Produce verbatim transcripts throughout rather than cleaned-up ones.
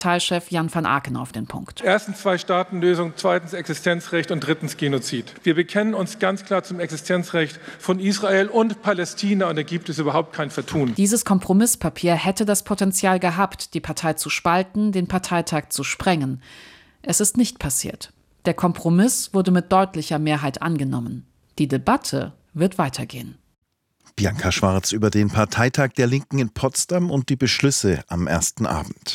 Parteichef Jan van Aken auf den Punkt. Erstens Zwei-Staaten-Lösung, zweitens Existenzrecht und drittens Genozid. Wir bekennen uns ganz klar zum Existenzrecht von Israel und Palästina und da gibt es überhaupt kein Vertun. Dieses Kompromisspapier hätte das Potenzial gehabt, die Partei zu spalten, den Parteitag zu sprengen. Es ist nicht passiert. Der Kompromiss wurde mit deutlicher Mehrheit angenommen. Die Debatte wird weitergehen. Bianca Schwarz über den Parteitag der Linken in Potsdam und die Beschlüsse am ersten Abend.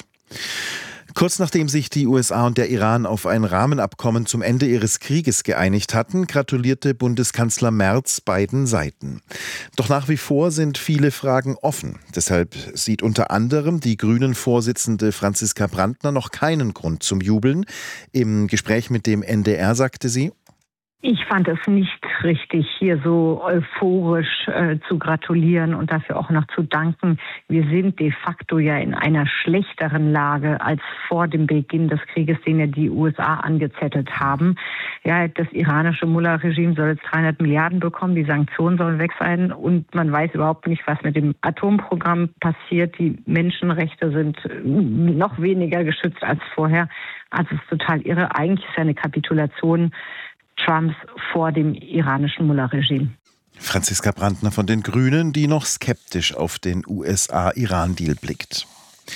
Kurz nachdem sich die U S A und der Iran auf ein Rahmenabkommen zum Ende ihres Krieges geeinigt hatten, gratulierte Bundeskanzler Merz beiden Seiten. Doch nach wie vor sind viele Fragen offen. Deshalb sieht unter anderem die Grünen-Vorsitzende Franziska Brandner noch keinen Grund zum Jubeln. Im Gespräch mit dem N D R sagte sie: Ich fand es nicht richtig, hier so euphorisch äh, zu gratulieren und dafür auch noch zu danken. Wir sind de facto ja in einer schlechteren Lage als vor dem Beginn des Krieges, den ja die U S A angezettelt haben. Ja, das iranische Mullah-Regime soll jetzt dreihundert Milliarden bekommen, die Sanktionen sollen weg sein und man weiß überhaupt nicht, was mit dem Atomprogramm passiert. Die Menschenrechte sind noch weniger geschützt als vorher. Also es ist total irre. Eigentlich ist ja eine Kapitulation Trumps vor dem iranischen Mullah-Regime. Franziska Brandner von den Grünen, die noch skeptisch auf den U S A-Iran-Deal blickt.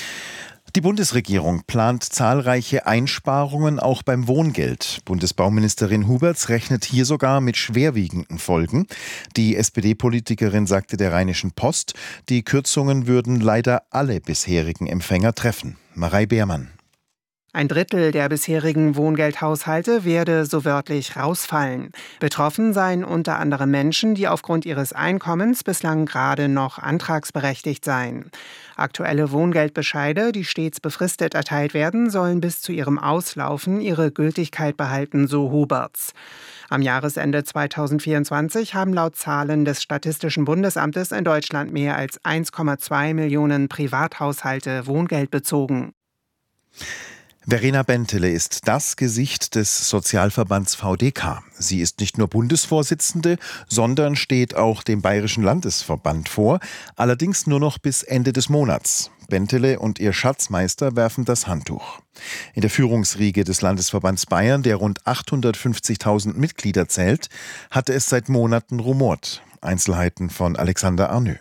Die Bundesregierung plant zahlreiche Einsparungen auch beim Wohngeld. Bundesbauministerin Huberts rechnet hier sogar mit schwerwiegenden Folgen. Die S P D-Politikerin sagte der Rheinischen Post, die Kürzungen würden leider alle bisherigen Empfänger treffen. Marei Beermann. Ein Drittel der bisherigen Wohngeldhaushalte werde so wörtlich rausfallen. Betroffen seien unter anderem Menschen, die aufgrund ihres Einkommens bislang gerade noch antragsberechtigt seien. Aktuelle Wohngeldbescheide, die stets befristet erteilt werden, sollen bis zu ihrem Auslaufen ihre Gültigkeit behalten, so Huberts. Am Jahresende zweitausendvierundzwanzig haben laut Zahlen des Statistischen Bundesamtes in Deutschland mehr als eins Komma zwei Millionen Privathaushalte Wohngeld bezogen. Verena Bentele ist das Gesicht des Sozialverbands V D K. Sie ist nicht nur Bundesvorsitzende, sondern steht auch dem Bayerischen Landesverband vor, allerdings nur noch bis Ende des Monats. Bentele und ihr Schatzmeister werfen das Handtuch. In der Führungsriege des Landesverbands Bayern, der rund achthundertfünfzigtausend Mitglieder zählt, hatte es seit Monaten rumort. Einzelheiten von Alexander Arnö.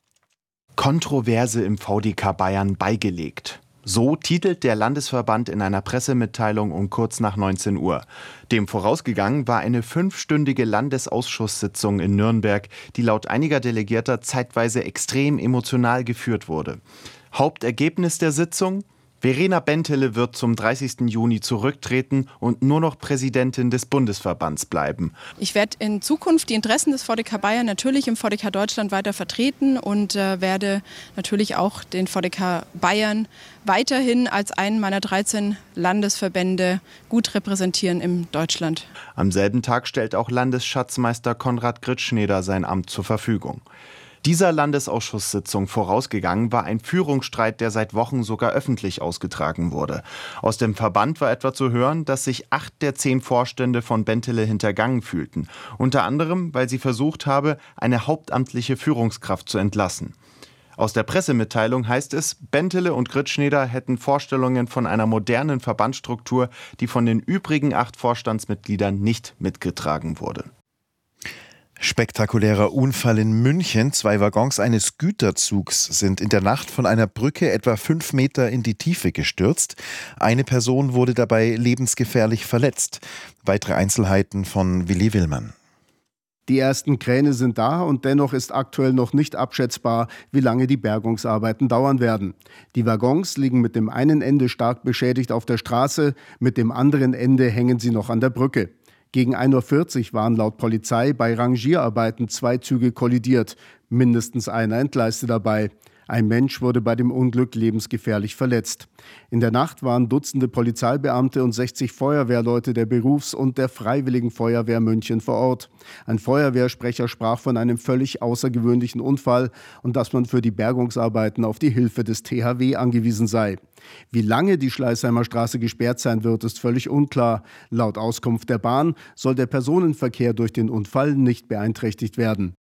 Kontroverse im V D K Bayern beigelegt. So titelt der Landesverband in einer Pressemitteilung um kurz nach neunzehn Uhr. Dem vorausgegangen war eine fünfstündige Landesausschusssitzung in Nürnberg, die laut einiger Delegierter zeitweise extrem emotional geführt wurde. Hauptergebnis der Sitzung? Verena Bentele wird zum dreißigsten Juni zurücktreten und nur noch Präsidentin des Bundesverbands bleiben. Ich werde in Zukunft die Interessen des V D K Bayern natürlich im V D K Deutschland weiter vertreten und äh, werde natürlich auch den V D K Bayern weiterhin als einen meiner dreizehn Landesverbände gut repräsentieren in Deutschland. Am selben Tag stellt auch Landesschatzmeister Konrad Gritschneder sein Amt zur Verfügung. Dieser Landesausschusssitzung vorausgegangen war ein Führungsstreit, der seit Wochen sogar öffentlich ausgetragen wurde. Aus dem Verband war etwa zu hören, dass sich acht der zehn Vorstände von Bentele hintergangen fühlten. Unter anderem, weil sie versucht habe, eine hauptamtliche Führungskraft zu entlassen. Aus der Pressemitteilung heißt es, Bentele und Gritschneder hätten Vorstellungen von einer modernen Verbandsstruktur, die von den übrigen acht Vorstandsmitgliedern nicht mitgetragen wurde. Spektakulärer Unfall in München. Zwei Waggons eines Güterzugs sind in der Nacht von einer Brücke etwa fünf Meter in die Tiefe gestürzt. Eine Person wurde dabei lebensgefährlich verletzt. Weitere Einzelheiten von Willi Willmann. Die ersten Kräne sind da und dennoch ist aktuell noch nicht abschätzbar, wie lange die Bergungsarbeiten dauern werden. Die Waggons liegen mit dem einen Ende stark beschädigt auf der Straße, mit dem anderen Ende hängen sie noch an der Brücke. Gegen ein Uhr vierzig waren laut Polizei bei Rangierarbeiten zwei Züge kollidiert, mindestens einer entgleiste dabei. Ein Mensch wurde bei dem Unglück lebensgefährlich verletzt. In der Nacht waren Dutzende Polizeibeamte und sechzig Feuerwehrleute der Berufs- und der Freiwilligen Feuerwehr München vor Ort. Ein Feuerwehrsprecher sprach von einem völlig außergewöhnlichen Unfall und dass man für die Bergungsarbeiten auf die Hilfe des T H W angewiesen sei. Wie lange die Schleißheimer Straße gesperrt sein wird, ist völlig unklar. Laut Auskunft der Bahn soll der Personenverkehr durch den Unfall nicht beeinträchtigt werden.